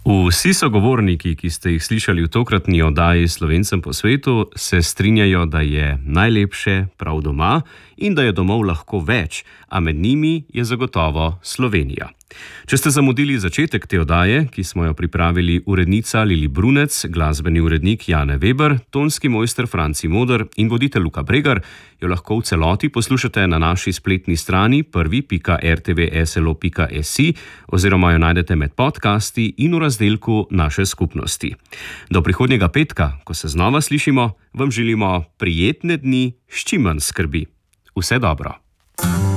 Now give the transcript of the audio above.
Vsi sogovorniki, ki ste jih slišali v tokratni oddaji Slovencem po svetu, se strinjajo, da je najlepše prav doma in da je domov lahko več, a med njimi je zagotovo Slovenija. Če ste zamudili začetek te oddaje, ki smo jo pripravili urednica Lili Brunec, glasbeni urednik Jane Weber, tonski mojster Franci Moder in voditelj Luka Bregar, jo lahko v celoti poslušate na naši spletni strani prvi.rtvslo.si oziroma jo najdete med podcasti in v razdelku naše skupnosti. Do prihodnjega petka, ko se znova slišimo, vam želimo prijetne dni s čim manj skrbi. Vse dobro.